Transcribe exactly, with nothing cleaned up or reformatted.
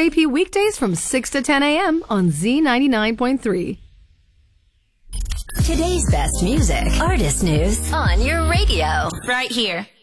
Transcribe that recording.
A P weekdays from six to ten a.m. on Z ninety-nine point three. Today's best music, artist news on your radio. Right here.